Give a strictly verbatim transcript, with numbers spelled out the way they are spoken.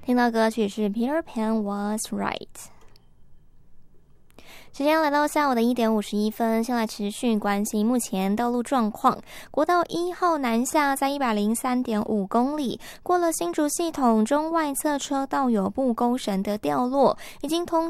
听到歌曲是 Peter Pan Was Right。时间来到下午的一点五十一分，先来持续关心目前道路状况。国道一号南下在一百零三点五公里，过了新竹系统中外侧车道有部勾绳的掉落，已经通